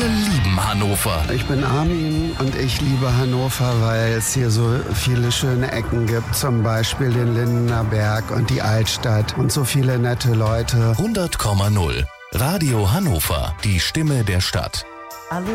lieben Hannover. Ich bin Armin und ich liebe Hannover, weil es hier so viele schöne Ecken gibt. Zum Beispiel den Lindener Berg und die Altstadt und so viele nette Leute. 100,0 Radio Hannover, die Stimme der Stadt. Alle